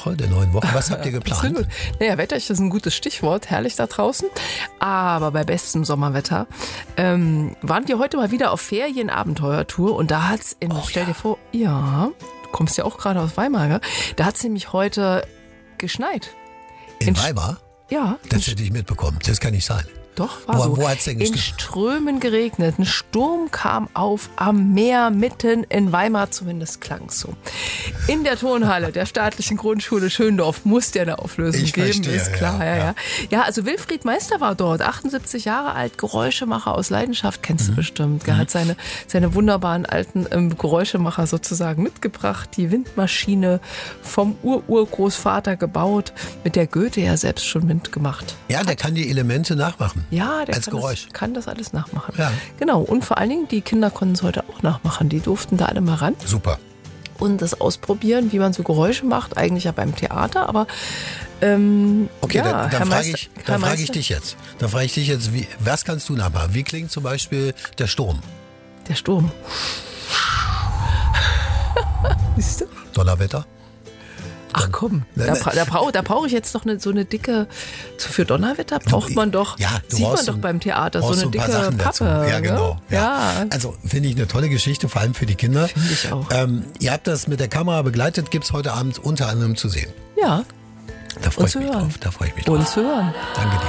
Woche, der neuen Woche. Was habt ihr geplant? Naja, Wetter ist ein gutes Stichwort, herrlich da draußen. Aber bei bestem Sommerwetter waren wir heute mal wieder auf Ferienabenteuertour und da hat's stell dir vor, ja, du kommst ja auch gerade aus Weimar, gell? Da hat's nämlich heute geschneit. In Weimar? Ja. Das hätte ich mitbekommen. Das kann nicht sein. Doch, war so. Wo hat's denn in Strömen geregnet. Ein Sturm kam auf am Meer, mitten in Weimar, zumindest klang es so. In der Turnhalle der staatlichen Grundschule Schöndorf muss ja eine Auflösung geben, verstehe, ist klar. Ja, also Wilfried Meister war dort, 78 Jahre alt, Geräuschemacher aus Leidenschaft, kennst du bestimmt. Er hat seine wunderbaren alten Geräuschemacher sozusagen mitgebracht, die Windmaschine vom Urgroßvater gebaut, mit der Goethe ja selbst schon Wind gemacht. Ja, der kann die Elemente nachmachen. Ja, der kann das alles nachmachen. Ja. Genau, und vor allen Dingen, die Kinder konnten es heute auch nachmachen. Die durften da alle mal ran. Super. Und das ausprobieren, wie man so Geräusche macht, eigentlich ja beim Theater, aber okay, ja, dann frage ich dich jetzt. Was kannst du nachmachen? Wie klingt zum Beispiel der Sturm? Der Sturm. Siehst du? Donnerwetter? Ach komm, da brauche ich jetzt noch so eine dicke, für Donnerwetter braucht man doch, sieht man doch beim Theater, so eine dicke Pappe. Ja, genau. Ja. Also finde ich eine tolle Geschichte, vor allem für die Kinder. Finde ich auch. Ihr habt das mit der Kamera begleitet, gibt es heute Abend unter anderem zu sehen. Ja. Da freue ich mich drauf. Und zu hören. Danke dir.